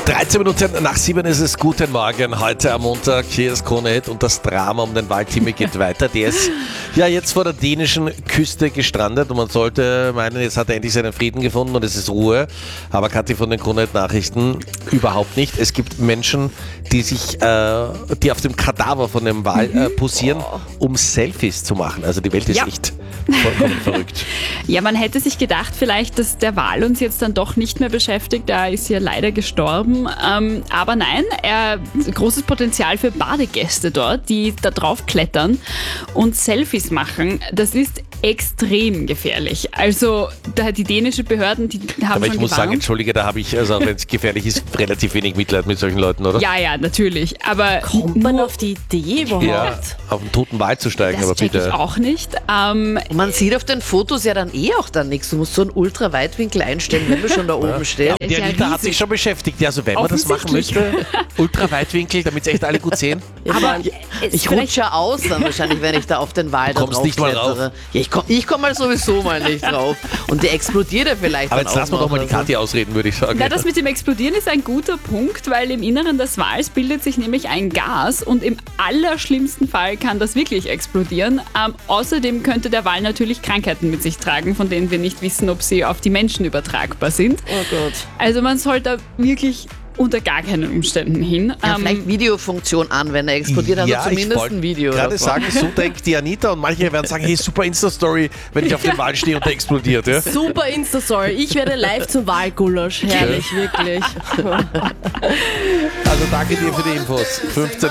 13 Minuten nach 7 ist es. Guten Morgen, heute am Montag. Hier ist Krone Hit und das Drama um den Waldtimme geht weiter. Der ist ja jetzt vor der dänischen Küste gestrandet und man sollte meinen, jetzt hat er endlich seinen Frieden gefunden und es ist Ruhe. Aber Kathi von den Krone Hit Nachrichten überhaupt nicht. Es gibt Menschen, die auf dem Kadaver von dem Wal posieren, um Selfies zu machen. Also die Welt ist echt vollkommen verrückt. Ja, man hätte sich gedacht vielleicht, dass der Wal uns jetzt dann doch nicht mehr beschäftigt. Er ist ja leider gestorben. Aber nein, er hat großes Potenzial für Badegäste dort, die da drauf klettern und Selfies machen. Das ist extrem gefährlich. Also die dänischen Behörden, die haben aber schon ich muss sagen, gewarnt. entschuldige, da habe ich, also wenn es gefährlich ist, relativ wenig Mitleid mit solchen Leuten, oder? Ja, natürlich. Aber Kommt man auf die Idee überhaupt? Ja, auf einen toten Wal zu steigen, das aber check ich bitte. auch nicht. Man sieht auf den Fotos ja dann auch dann nichts. Du musst so einen Ultraweitwinkel einstellen, wenn du schon da oben stehst. Die ja Anita hat riesig. sich schon beschäftigt. Ja, also wenn man das machen möchte, Ultraweitwinkel, damit es echt alle gut sehen. Aber ich rutsche aus dann wahrscheinlich, wenn ich da auf den Wal Kommst nicht mal draufklettere. Ja, ich komm mal sowieso mal nicht drauf. Und der explodiert ja vielleicht Aber dann jetzt lassen wir auch doch mal noch. die Kathi ausreden, würde ich sagen. Na, das mit dem Explodieren ist ein guter Punkt, weil im Inneren des Wals bildet sich nämlich ein Gas und im allerschlimmsten Fall kann das wirklich explodieren. Außerdem könnte der Wal natürlich Krankheiten mit sich tragen, von denen wir nicht wissen, ob sie auf die Menschen übertragbar sind. Oh Gott. Also man sollte wirklich unter gar keinen Umständen hin. Ja, vielleicht Videofunktion an, wenn er explodiert, also zumindest ein Video. gerade davon. sagen, so denkt die Anita und manche werden sagen, hey, super Insta-Story, wenn ich auf dem Wal stehe und der explodiert. Ja? Super Insta-Story. Ich werde live zum Wahlgulasch. Herrlich, wirklich. Also danke dir für die Infos. 15